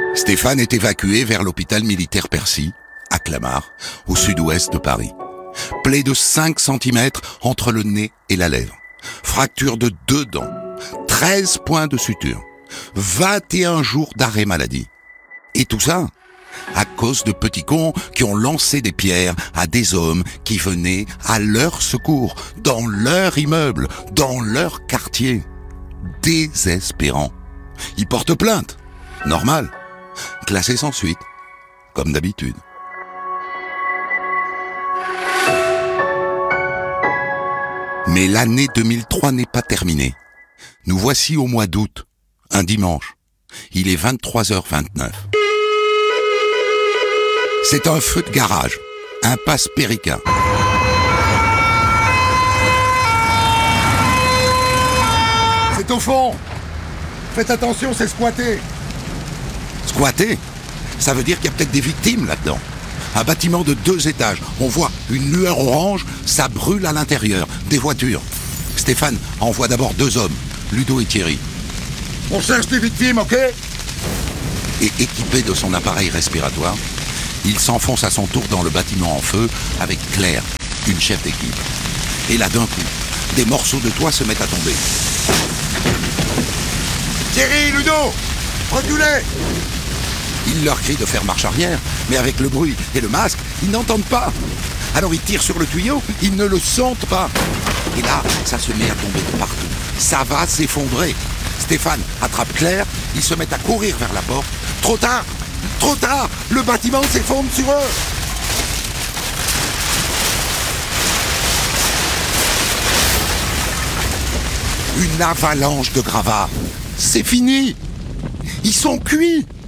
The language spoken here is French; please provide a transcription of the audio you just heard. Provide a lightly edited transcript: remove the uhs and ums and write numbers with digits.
Stéphane est évacué vers l'hôpital militaire Percy, à Clamart, au sud-ouest de Paris. Plaie de 5 cm entre le nez et la lèvre. Fracture de 2 dents. 13 points de suture. 21 jours d'arrêt maladie. Et tout ça à cause de petits cons qui ont lancé des pierres à des hommes qui venaient à leur secours, dans leur immeuble, dans leur quartier. Désespérant. Ils portent plainte. Normal. Classé sans suite. Comme d'habitude. Mais l'année 2003 n'est pas terminée. Nous voici au mois d'août, un dimanche. Il est 23h29. C'est un feu de garage, impasse Périquin. C'est au fond. Faites attention, c'est squatté. Squatté, ça veut dire qu'il y a peut-être des victimes là-dedans. Un bâtiment de 2 étages, on voit une lueur orange, ça brûle à l'intérieur, des voitures. Stéphane envoie d'abord 2 hommes, Ludo et Thierry. On cherche des victimes, ok? Et équipé de son appareil respiratoire, il s'enfonce à son tour dans le bâtiment en feu avec Claire, une chef d'équipe. Et là d'un coup, des morceaux de toit se mettent à tomber. Thierry, Ludo, reculez! Il leur crie de faire marche arrière, mais avec le bruit et le masque, ils n'entendent pas. Alors ils tirent sur le tuyau, ils ne le sentent pas. Et là, ça se met à tomber de partout. Ça va s'effondrer. Stéphane attrape Claire, ils se mettent à courir vers la porte. Trop tard! Trop tard! Le bâtiment s'effondre sur eux! Une avalanche de gravats. C'est fini! Ils sont cuits!